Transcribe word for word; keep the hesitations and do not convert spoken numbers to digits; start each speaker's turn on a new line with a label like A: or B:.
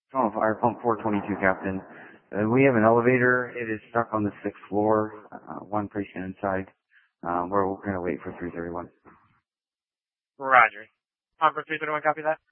A: Oh, fire pump four twenty-two, Captain. Uh, we have an elevator. It is stuck on the sixth floor. Uh, one patient inside. Um, we're going to wait for three thirty-one.
B: Roger. On for three thirty-one, copy that.